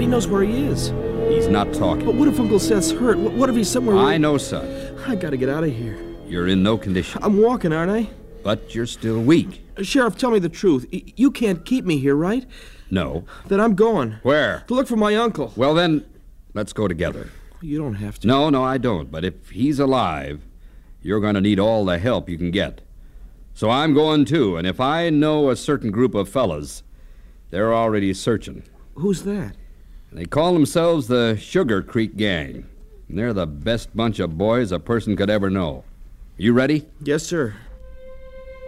Nobody knows where he is. He's not talking. But what if Uncle Seth's hurt? What if he's somewhere... I know, son. I gotta get out of here. You're in no condition. I'm walking, aren't I? But you're still weak. Sheriff, tell me the truth. You can't keep me here, right? No. Then I'm going. Where? To look for my uncle. Well, then, let's go together. You don't have to. No, I don't. But if he's alive, you're going to need all the help you can get. So I'm going, too. And if I know a certain group of fellas, they're already searching. Who's that? They call themselves the Sugar Creek Gang. And they're the best bunch of boys a person could ever know. You ready? Yes, sir.